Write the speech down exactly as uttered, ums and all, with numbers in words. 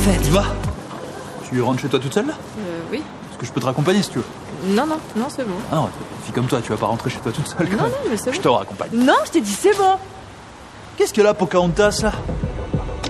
fait. Tu vas? Tu rentres chez toi toute seule là? Euh, oui. Parce que je peux te raccompagner si tu veux. Non, non, non, c'est bon. Ah non, une fille comme toi, tu vas pas rentrer chez toi toute seule quand Non, même. non, mais c'est Je bon. te raccompagne. Non, je t'ai dit c'est bon. Qu'est-ce que là, Pocahontas là?